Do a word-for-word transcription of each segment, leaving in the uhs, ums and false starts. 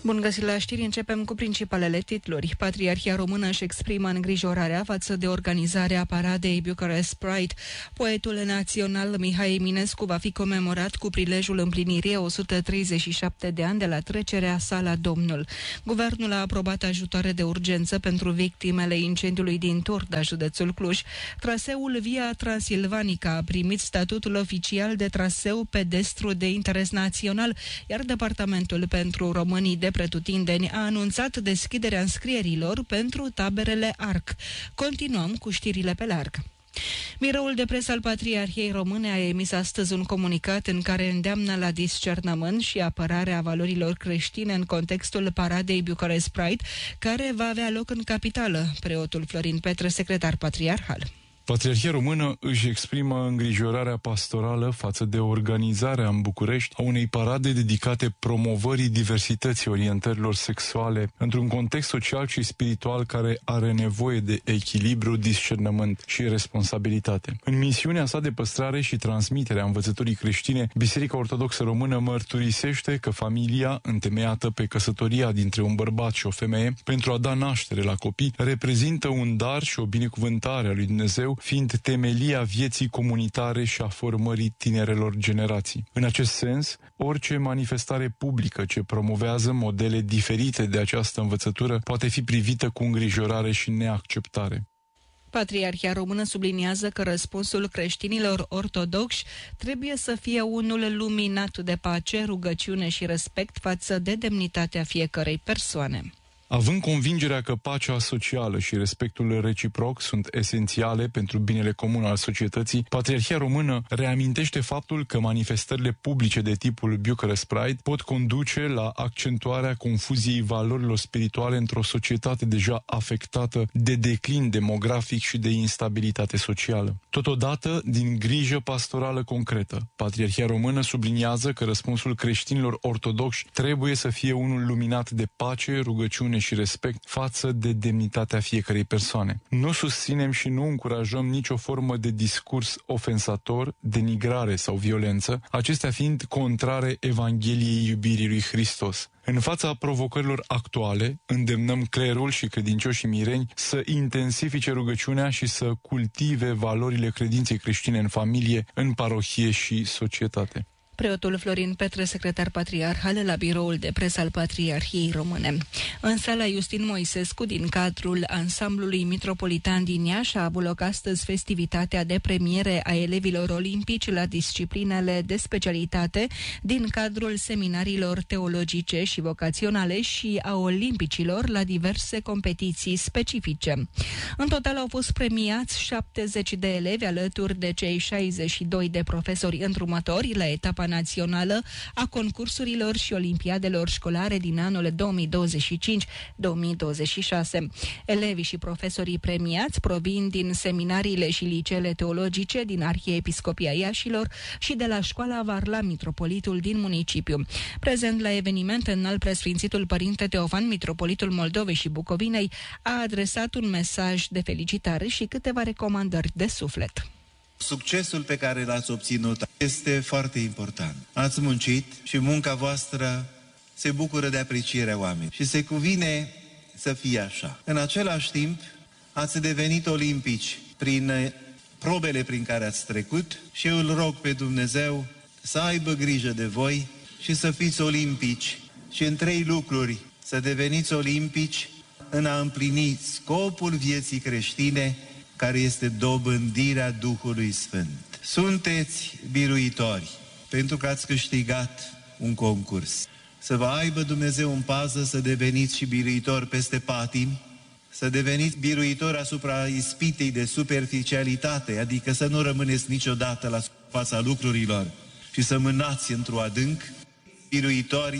Bun găsit la știri, începem cu principalele titluri. Patriarhia română își exprimă îngrijorarea față de organizarea paradei Bucharest Pride. Poetul național Mihai Eminescu va fi comemorat cu prilejul împlinirii o sută treizeci și șapte de ani de la trecerea sa la Domnul. Guvernul a aprobat ajutoare de urgență pentru victimele incendiului din Turda, județul Cluj. Traseul Via Transilvanica a primit statutul oficial de traseu pedestru de interes național, iar Departamentul pentru Românii de pretutindeni a anunțat deschiderea înscrierilor pentru taberele A R C. Continuăm cu știrile pe larg. Biroul de presă al Patriarhiei Române a emis astăzi un comunicat în care îndeamnă la discernământ și apărarea valorilor creștine în contextul paradei Bucharest Pride, care va avea loc în capitală. Preotul Florin Petre, secretar patriarhal. Patriarhia Română își exprimă îngrijorarea pastorală față de organizarea în București a unei parade dedicate promovării diversității orientărilor sexuale într-un context social și spiritual care are nevoie de echilibru, discernământ și responsabilitate. În misiunea sa de păstrare și transmitere a învățăturii creștine, Biserica Ortodoxă Română mărturisește că familia, întemeiată pe căsătoria dintre un bărbat și o femeie pentru a da naștere la copii, reprezintă un dar și o binecuvântare a lui Dumnezeu, fiind temelia vieții comunitare și a formării tinerelor generații. În acest sens, orice manifestare publică ce promovează modele diferite de această învățătură poate fi privită cu îngrijorare și neacceptare. Patriarhia Română subliniază că răspunsul creștinilor ortodoxi trebuie să fie unul luminat de pace, rugăciune și respect față de demnitatea fiecărei persoane. Având convingerea că pacea socială și respectul reciproc sunt esențiale pentru binele comun al societății, Patriarhia Română reamintește faptul că manifestările publice de tipul Bucharest Pride pot conduce la accentuarea confuziei valorilor spirituale într-o societate deja afectată de declin demografic și de instabilitate socială. Totodată, din grijă pastorală concretă, Patriarhia Română subliniază că răspunsul creștinilor ortodoxi trebuie să fie unul luminat de pace, rugăciune și respect față de demnitatea fiecărei persoane. Nu susținem și nu încurajăm nicio formă de discurs ofensator, denigrare sau violență, acestea fiind contrare Evangheliei iubirii lui Hristos. În fața provocărilor actuale, îndemnăm clerul și credincioșii mireni să intensifice rugăciunea și să cultive valorile credinței creștine în familie, în parohie și societate. Preotul Florin Petre, secretar patriarhal la biroul de presă al Patriarhiei Române. În sala Iustin Moisescu, din cadrul ansamblului Mitropolitan din Iași, a avut loc astăzi festivitatea de premiere a elevilor olimpici la disciplinele de specialitate din cadrul seminariilor teologice și vocaționale și a olimpicilor la diverse competiții specifice. În total au fost premiați șaptezeci de elevi alături de cei șaizeci și doi de profesori îndrumători la etapa națională a concursurilor și olimpiadelor școlare din anul două mii douăzeci și cinci două mii douăzeci și șase. Elevii și profesorii premiați provin din seminariile și liceele teologice din Arhiepiscopia Iașilor și de la Școala Varlam, mitropolitul din municipiu. Prezent la eveniment, înalt preasfințitul Părinte Teofan, mitropolitul Moldovei și Bucovinei, a adresat un mesaj de felicitare și câteva recomandări de suflet. Succesul pe care l-ați obținut este foarte important. Ați muncit și munca voastră se bucură de aprecierea oamenilor și se cuvine să fie așa. În același timp, ați devenit olimpici prin probele prin care ați trecut și eu îl rog pe Dumnezeu să aibă grijă de voi și să fiți olimpici și în trei lucruri: să deveniți olimpici în a împlini scopul vieții creștine, care este dobândirea Duhului Sfânt. Sunteți biruitori pentru că ați câștigat un concurs. Să vă aibă Dumnezeu în pază să deveniți și biruitori peste patimi, să deveniți biruitori asupra ispitei de superficialitate, adică să nu rămâneți niciodată la fața lucrurilor și să mânați într-o adânc, biruitori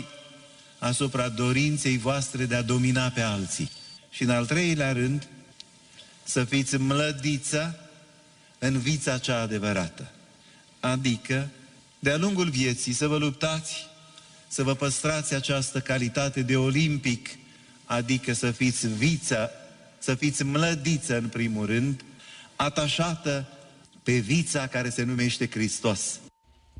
asupra dorinței voastre de a domina pe alții. Și în al treilea rând, să fiți mlădiță în vița cea adevărată. Adică, de-a lungul vieții, să vă luptați, să vă păstrați această calitate de olimpic, adică să fiți vița, să fiți mlădiță în primul rând, atașată pe vița care se numește Hristos.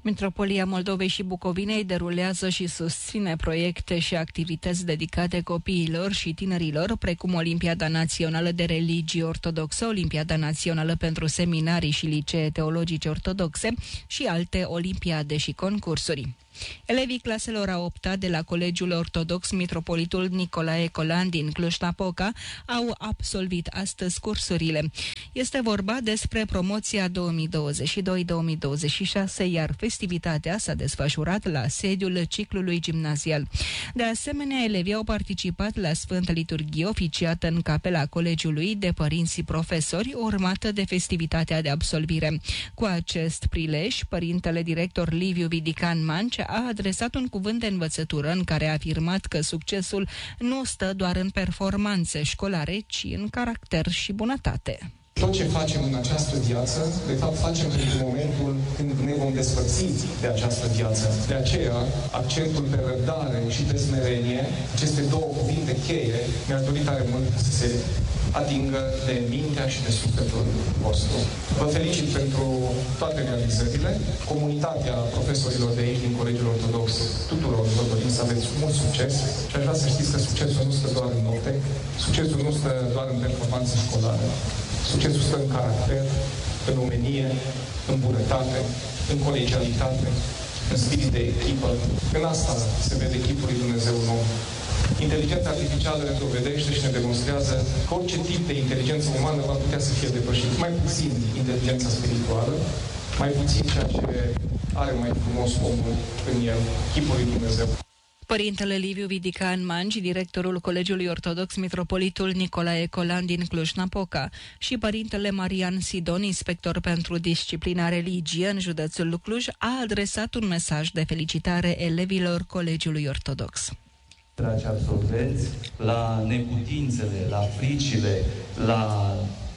Mitropolia Moldovei și Bucovinei derulează și susține proiecte și activități dedicate copiilor și tinerilor, precum Olimpiada Națională de Religie Ortodoxă, Olimpiada Națională pentru Seminarii și Licee Teologice Ortodoxe și alte olimpiade și concursuri. Elevii claselor a opta de la Colegiul Ortodox Mitropolitul Nicolae Colan din Cluj-Napoca au absolvit astăzi cursurile. Este vorba despre promoția două mii douăzeci și doi două mii douăzeci și șase, iar festivitatea s-a desfășurat la sediul ciclului gimnazial. De asemenea, elevii au participat la Sfânta Liturghie oficiată în capela colegiului de părinții profesori, urmată de festivitatea de absolvire. Cu acest prilej, părintele director Liviu Vidican Manci a adresat un cuvânt de învățătură în care a afirmat că succesul nu stă doar în performanțe școlare, ci în caracter și bunătate. Tot ce facem în această viață, de fapt facem în momentul când ne vom despărți de această viață. De aceea, accentul pe răbdare și pe smerenie, aceste două cuvinte cheie, mi-ar dori tare mult să se atingă de mintea și de sufletul vostru. Vă felicit pentru toate realizările. Comunitatea profesorilor de aici din Colegiul Ortodox, tuturor vă dorim să aveți mult succes și aș vrea să știți că succesul nu stă doar în note, succesul nu stă doar în performanță școlară. Succesul stă în caracter, în omenie, în bunătate, în colegialitate, în spirit de echipă. În asta se vede chipul lui Dumnezeu în om. Inteligența artificială ne dovedește și ne demonstrează că orice tip de inteligență umană va putea să fie depășit. Mai puțin inteligența spirituală, mai puțin ceea ce are mai frumos omul în el, chipul lui Dumnezeu. Părintele Liviu Vidican Manci, directorul Colegiului Ortodox Mitropolitul Nicolae Colan din Cluj-Napoca, și părintele Marian Sidon, inspector pentru disciplina religie în județul Cluj, a adresat un mesaj de felicitare elevilor Colegiului Ortodox. Dragi absolvenți, la neputințele, la fricile, la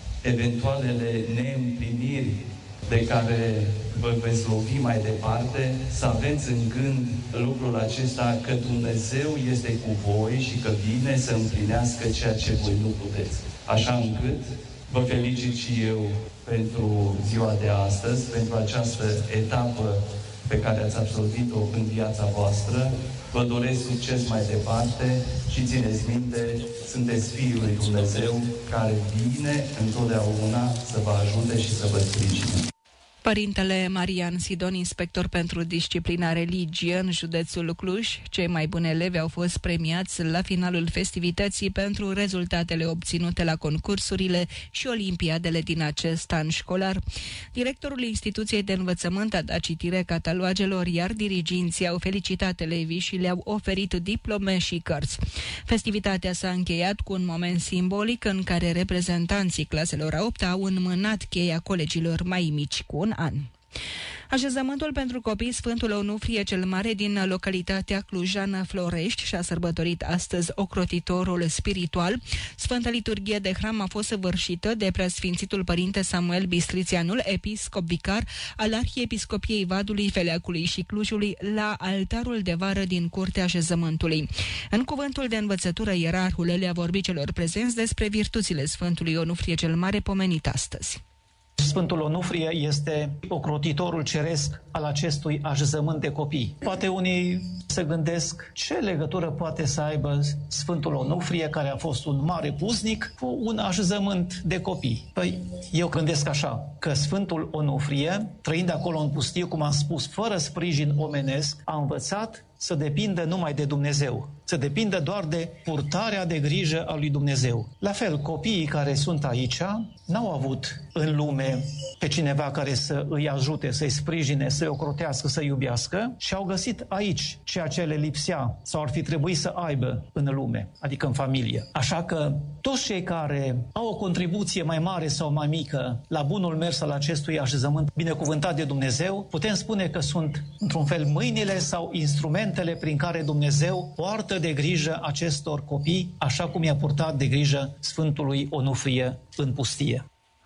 eventualele neîmpliniri de care vă veți lovi mai departe, să aveți în gând lucrul acesta, că Dumnezeu este cu voi și că vine să împlinească ceea ce voi nu puteți. Așa încât vă felicit și eu pentru ziua de astăzi, pentru această etapă pe care ați absolvit-o în viața voastră. Vă doresc succes mai departe și țineți minte, sunteți Fiul lui Dumnezeu care vine întotdeauna să vă ajute și să vă sprijine. Părintele Marian Sidon, inspector pentru disciplina religie în județul Cluj, cei mai buni elevi au fost premiați la finalul festivității pentru rezultatele obținute la concursurile și olimpiadele din acest an școlar. Directorul instituției de învățământ a dat citire catalogelor, iar diriginții au felicitat elevii și le-au oferit diplome și cărți. Festivitatea s-a încheiat cu un moment simbolic în care reprezentanții claselor a opta au înmânat cheia colegilor mai mici cu un an. Așezământul pentru copii Sfântul Onufrie cel Mare din localitatea clujană Florești și-a sărbătorit astăzi ocrotitorul spiritual. Sfânta Liturghie de Hram a fost săvârșită de Preasfințitul Părinte Samuel Bistrițianul, episcop vicar al Arhiepiscopiei Vadului, Feleacului și Clujului, la altarul de vară din curtea așezământului. În cuvântul de învățătură, ierarhul le-a vorbit celor prezenți despre virtuțile Sfântului Onufrie cel Mare pomenit astăzi. Sfântul Onufrie este ocrotitorul ceresc al acestui așezământ de copii. Poate unii se gândesc ce legătură poate să aibă Sfântul Onufrie, care a fost un mare puznic, cu un așezământ de copii. Păi, eu gândesc așa, că Sfântul Onufrie, trăind acolo în pustie, cum am spus, fără sprijin omenesc, a învățat să depindă numai de Dumnezeu, să depindă doar de purtarea de grijă a lui Dumnezeu. La fel, copiii care sunt aici n-au avut în lume pe cineva care să îi ajute, să-i sprijine, să-i ocrotească, să-i iubească și au găsit aici ceea ce le lipsea sau ar fi trebuit să aibă în lume, adică în familie. Așa că toți cei care au o contribuție mai mare sau mai mică la bunul mers al acestui așezământ binecuvântat de Dumnezeu, putem spune că sunt într-un fel mâinile sau instrumentele prin care Dumnezeu poartă de grijă acestor copii, așa cum i-a purtat de grijă Sfântului Onufrie în pustie.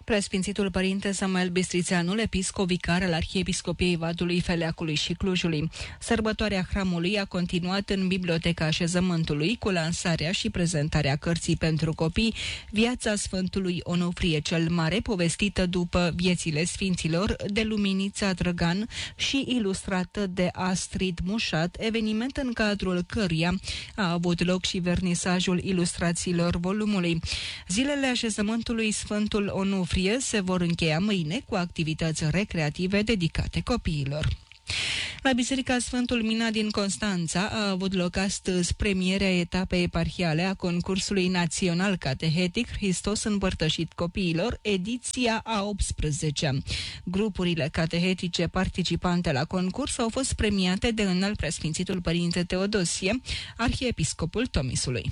Preasfințitul Părinte Samuel Bistrițeanul, episcop vicar al Arhiepiscopiei Vadului, Feleacului și Clujului. Sărbătoarea hramului a continuat în Biblioteca Așezământului cu lansarea și prezentarea cărții pentru copii Viața Sfântului Onufrie cel Mare, povestită după viețile sfinților de Luminița Drăgan și ilustrată de Astrid Mușat, eveniment în cadrul căruia a avut loc și vernisajul ilustrațiilor volumului. Zilele Așezământului Sfântul Onufrie se vor încheia mâine cu activități recreative dedicate copiilor. La Biserica Sfântul Mina din Constanța a avut loc astăzi premierea etapei eparhiale a concursului național catehetic Hristos împărtășit copiilor, ediția a optsprezecea. Grupurile catehetice participante la concurs au fost premiate de Înalt Preasfințitul Părinte Teodosie, arhiepiscopul Tomisului.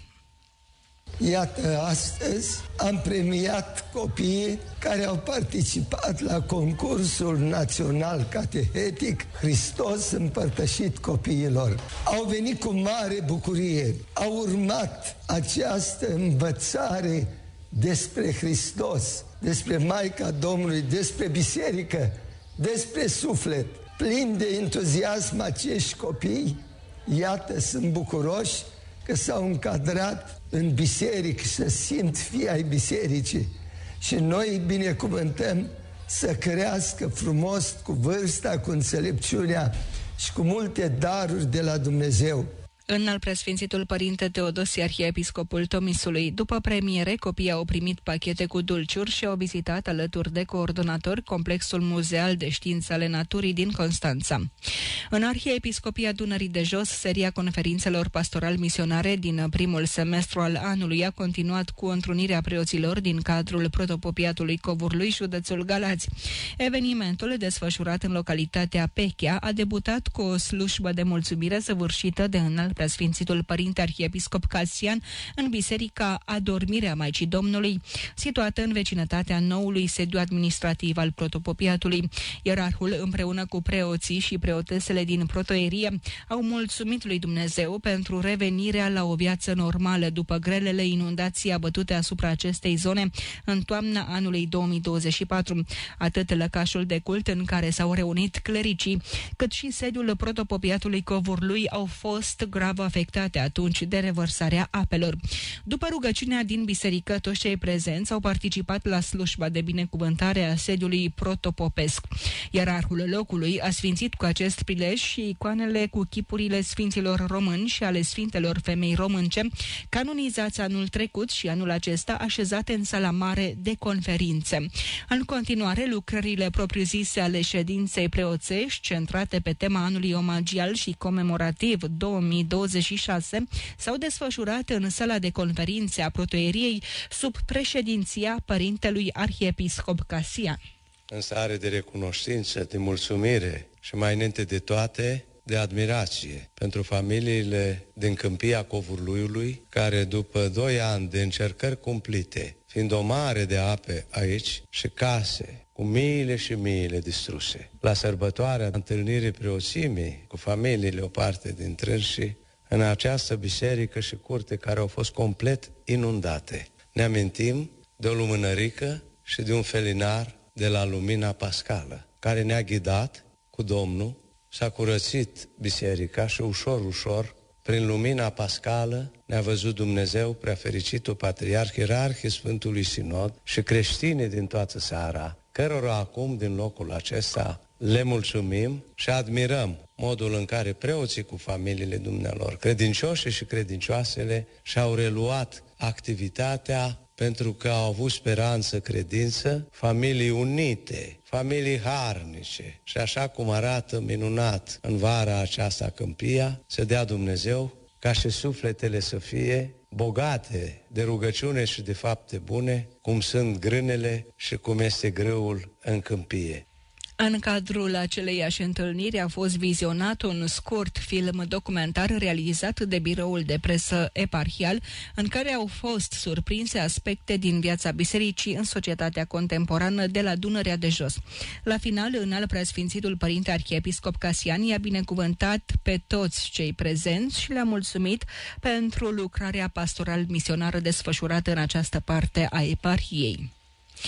Iată, astăzi am premiat copiii care au participat la concursul național catehetic Hristos împărtășit copiilor. Au venit cu mare bucurie, au urmat această învățare despre Hristos, despre Maica Domnului, despre biserică, despre suflet. Plini de entuziasm acești copii, iată, sunt bucuroși că s-au încadrat în biserică, să simt fii ai bisericii. Și noi îi binecuvântăm să crească frumos, cu vârsta, cu înțelepciunea și cu multe daruri de la Dumnezeu. Înalt Preasfințitul Părinte Teodosie, arhiepiscopul Tomisului. După premiere, copiii au primit pachete cu dulciuri și au vizitat alături de coordonatori complexul muzeal de științe ale naturii din Constanța. În Arhiepiscopia Dunării de Jos, seria conferințelor pastoral-misionare din primul semestru al anului a continuat cu întrunirea preoților din cadrul protopopiatului Covurlui, județul Galați. Evenimentul, desfășurat în localitatea Pechea, a debutat cu o slujbă de mulțumire săvârșită de Înalt Preasfințitul Părinte Arhiepiscop Casian în Biserica Adormirea Maicii Domnului, situată în vecinătatea noului sediu administrativ al protopopiatului. Ierarhul, împreună cu preoții și preotesele din protoierie, au mulțumit lui Dumnezeu pentru revenirea la o viață normală după grelele inundații abătute asupra acestei zone în toamna anului două mii douăzeci și patru. Atât lăcașul de cult în care s-au reunit clericii, cât și sediul protopopiatului Covurlui au fost grav afectate atunci de revărsarea apelor. După rugăciunea din biserică, toți cei prezenți au participat la slujba de binecuvântare a sediului protopopesc. Ierarhul locului a sfințit cu acest prilej și icoanele cu chipurile sfinților români și ale sfintelor femei românce, canonizați anul trecut și anul acesta așezate în sala mare de conferințe. În continuare, lucrările propriu-zise ale ședinței preoțești, centrate pe tema anului omagial și comemorativ două mii douăzeci și șase, s-au desfășurat în sala de conferințe a protoieriei sub președinția părintelui arhiepiscop Casian. În stare de recunoștință, de mulțumire și mai înainte de toate, de admirație pentru familiile din Câmpia Covurluiului, care după doi ani de încercări cumplite, fiind o mare de ape aici și case cu miile și miile distruse, la sărbătoarea întâlnirii preoțimii cu familiile, o parte dintre și în această biserică și curte care au fost complet inundate. Ne amintim de o lumânărică și de un felinar de la Lumina Pascală, care ne-a ghidat cu Domnul, s-a curățit biserica și ușor, ușor, prin lumina pascală, ne-a văzut Dumnezeu, preafericitul Patriarh, Ierarhie Sfântului Sinod și creștinii din toată țara, cărora acum, din locul acesta, le mulțumim și admirăm modul în care preoții cu familiile dumnealor, credincioși și credincioasele, și-au reluat activitatea pentru că au avut speranță, credință, familii unite, familii harnice. Și așa cum arată minunat în vara aceasta Câmpia, să dea Dumnezeu ca și sufletele să fie bogate de rugăciune și de fapte bune, cum sunt grânele și cum este grâul în câmpie. În cadrul aceleiași întâlniri a fost vizionat un scurt film documentar realizat de biroul de presă eparhial, în care au fost surprinse aspecte din viața bisericii în societatea contemporană de la Dunărea de Jos. La final, Înalt Preasfințitul Părinte Arhiepiscop Casian i-a binecuvântat pe toți cei prezenți și le-a mulțumit pentru lucrarea pastoral-misionară desfășurată în această parte a eparhiei.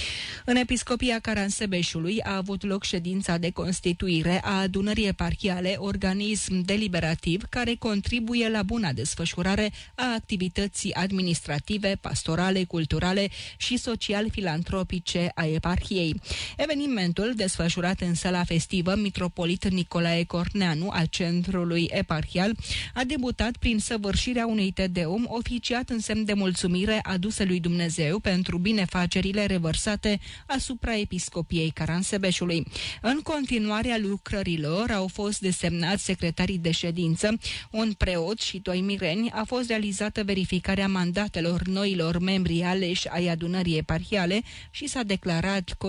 În Episcopia Caransebeșului a avut loc ședința de constituire a adunării eparhiale, organism deliberativ care contribuie la buna desfășurare a activității administrative, pastorale, culturale și social-filantropice a eparhiei. Evenimentul, desfășurat în sala festivă Mitropolit Nicolae Corneanu al centrului eparhial, a debutat prin săvârșirea unui Tedeum oficiat în semn de mulțumire adusă lui Dumnezeu pentru binefacerile revărsate asupra Episcopiei Caransebeșului. În continuarea lucrărilor au fost desemnați secretarii de ședință, un preot și doi mireni, a fost realizată verificarea mandatelor noilor membri aleși ai adunării eparhiale și s-a declarat